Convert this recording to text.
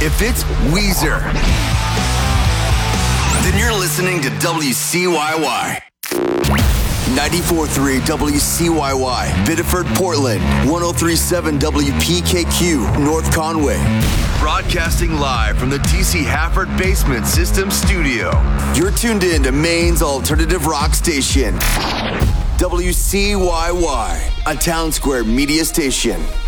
If it's Weezer, then you're listening to WCYY. 94.3 WCYY, Biddeford, Portland. 103.7 WPKQ, North Conway. Broadcasting live from the TC Hafford Basement System Studio. You're tuned in to Maine's alternative rock station. WCYY, a Town Square media station.